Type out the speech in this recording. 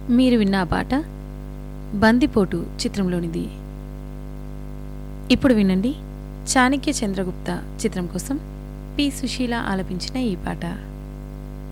మీరు విన్న ఆ పాట బందిపోటు చిత్రంలోనిది. ఇప్పుడు వినండి చాణక్య చంద్రగుప్త చిత్రం కోసం పి. సుశీల ఆలపించిన ఈ పాట.